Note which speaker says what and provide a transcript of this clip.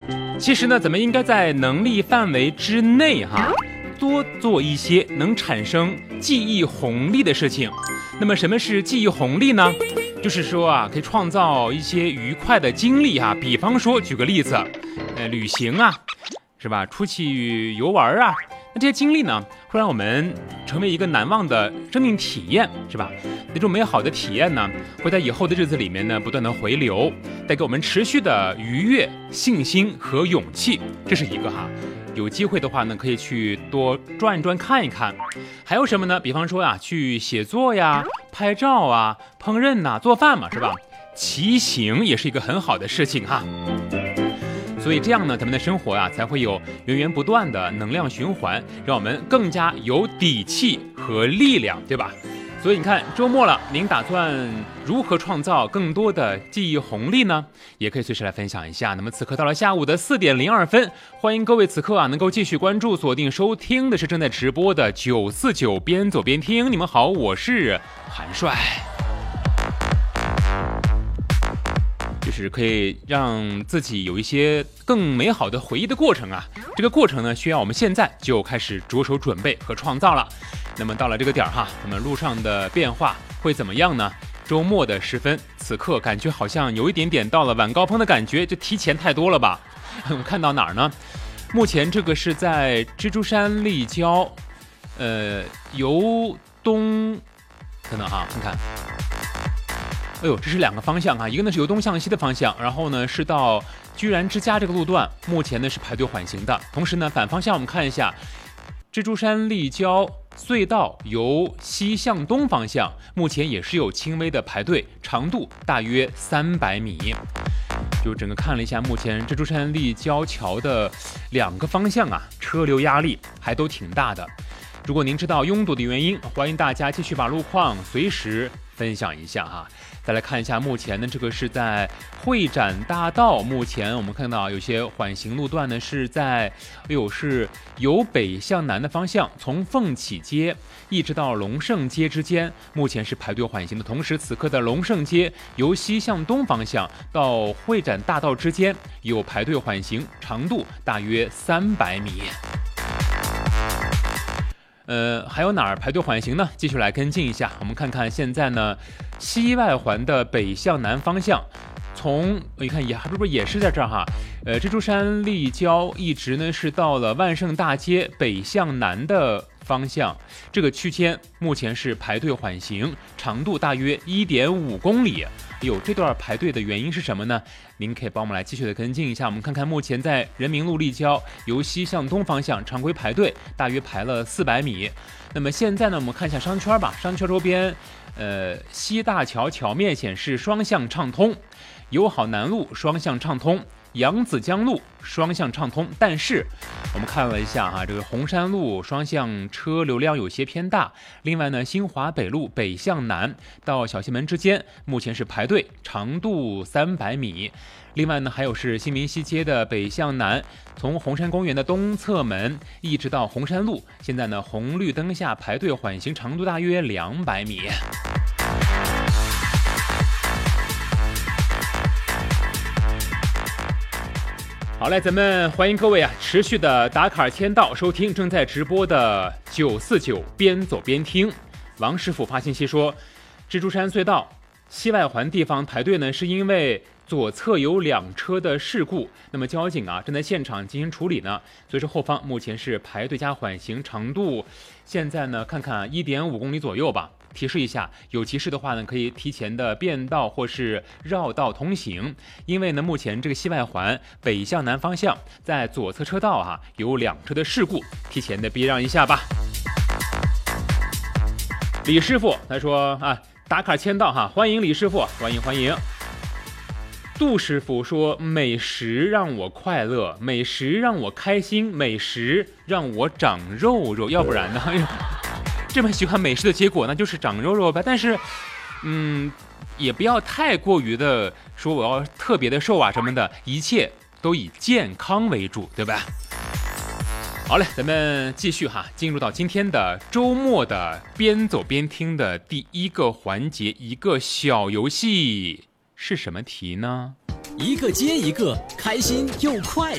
Speaker 1: 其实呢，咱们应该在能力范围之内多做一些能产生记忆红利的事情。那么什么是记忆红利呢？就是说可以创造一些愉快的经历比方说举个例子，旅行是吧？出去游玩那这些经历呢，会让我们成为一个难忘的生命体验，是吧？那种美好的体验呢，会在以后的日子里面呢，不断的回流，带给我们持续的愉悦、信心和勇气。这是一个有机会的话呢，可以去多转一转看一看。还有什么呢？比方说去写作拍照烹饪做饭嘛，是吧？骑行也是一个很好的事情所以这样呢，咱们的生活才会有源源不断的能量循环，让我们更加有底气和力量，对吧？所以你看，周末了，您打算如何创造更多的记忆红利呢？也可以随时来分享一下。那么此刻到了下午的4点02分，欢迎各位此刻能够继续关注、锁定收听的是正在直播的949边走边听。你们好，我是韩帅。就是可以让自己有一些更美好的回忆的过程这个过程呢，需要我们现在就开始着手准备和创造了。那么到了这个点那么路上的变化会怎么样呢？周末的时分，此刻感觉好像有一点点到了晚高峰的感觉，就提前太多了吧？我们看到哪儿呢？目前这个是在蜘蛛山立交，由东等等看看。哎呦，这是两个方向一个呢是由东向西的方向，然后呢是到居然之家这个路段，目前呢是排队缓行的。同时呢，反方向我们看一下，蜘蛛山立交隧道由西向东方向，目前也是有轻微的排队，长度大约300米。就整个看了一下，目前蜘蛛山立交桥的两个方向车流压力还都挺大的。如果您知道拥堵的原因，欢迎大家继续把路况随时分享一下再来看一下，目前呢这个是在会展大道，目前我们看到有些缓行路段呢是在是由北向南的方向，从凤起街一直到龙盛街之间，目前是排队缓行的。同时此刻的龙盛街由西向东方向到会展大道之间有排队缓行，长度大约300米。还有哪儿排队缓行呢？继续来跟进一下。我们看看现在呢，西外环的北向南方向，从你看也是在这儿蜘蛛山立交一直呢是到了万盛大街北向南的方向，这个区间目前是排队缓行，长度大约1.5公里。这段排队的原因是什么呢？您可以帮我们来继续的跟进一下。我们看看目前在人民路立交由西向东方向常规排队大约排了400米。那么现在呢，我们看一下商圈吧。商圈周边西大桥桥面显示双向畅通，友好南路双向畅通，扬子江路双向畅通，但是我们看了一下这个红山路双向车流量有些偏大。另外呢，新华北路北向南到小西门之间目前是排队，长度300米。另外呢，还有是新民西街的北向南，从红山公园的东侧门一直到红山路，现在呢红绿灯下排队缓行，长度大约200米。好嘞，咱们欢迎各位持续的打卡签到收听正在直播的949边走边听。王师傅发信息说，蜘蛛山隧道西外环地方排队呢，是因为左侧有2车的事故，那么交警正在现场进行处理呢，所以说后方目前是排队加缓行，长度现在呢看看1.5公里左右吧。提示一下，有急事的话呢，可以提前的变道或是绕道通行。因为呢，目前这个西外环北向南方向在左侧车道有2车的事故，提前的避让一下吧。李师傅他说打卡签到欢迎李师傅，欢迎。杜师傅说，美食让我快乐，美食让我开心，美食让我长肉肉，要不然呢？这么喜欢美食的结果呢，就是长肉肉呗。但是，也不要太过于的说我要特别的瘦什么的，一切都以健康为主，对吧？好嘞，咱们继续进入到今天的周末的边走边听的第一个环节，一个小游戏是什么题呢？
Speaker 2: 一个接一个，开心又快